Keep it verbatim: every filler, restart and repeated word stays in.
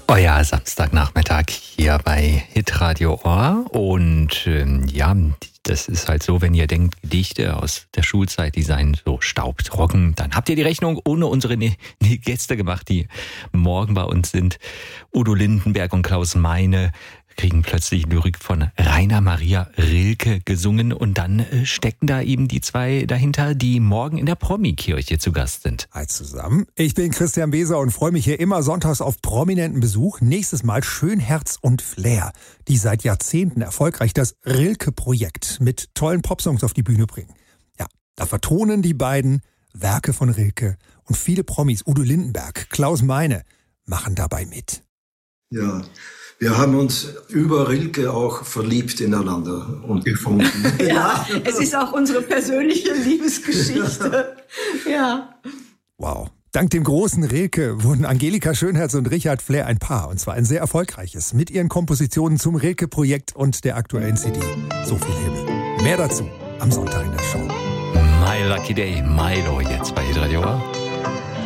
Euer Samstagnachmittag hier bei Hitradio Ohr. Und ähm, ja, das ist halt so, wenn ihr denkt, Gedichte aus der Schulzeit, die seien so staubtrocken, dann habt ihr die Rechnung ohne unsere ne- ne Gäste gemacht, die morgen bei uns sind. Udo Lindenberg und Klaus Meine kriegen plötzlich Lyrik von Rainer Maria Rilke gesungen und dann äh, stecken da eben die zwei dahinter, die morgen in der Promi-Kirche zu Gast sind. Hi zusammen, ich bin Christian Beser und freue mich hier immer sonntags auf prominenten Besuch. Nächstes Mal Schönherz und Flair, die seit Jahrzehnten erfolgreich das Rilke-Projekt mit tollen Popsongs auf die Bühne bringen. Ja, da vertonen die beiden Werke von Rilke und viele Promis, Udo Lindenberg, Klaus Meine, machen dabei mit. Ja, wir haben uns über Rilke auch verliebt ineinander und gefunden. Ja, es ist auch unsere persönliche Liebesgeschichte. Ja. Wow. Dank dem großen Rilke wurden Angelika Schönherz und Richard Flair ein Paar. Und zwar ein sehr erfolgreiches. Mit ihren Kompositionen zum Rilke-Projekt und der aktuellen C D. So viel Himmel. Mehr dazu am Sonntag in der Show. My Lucky Day, Milo, jetzt bei Hitradio Ohr.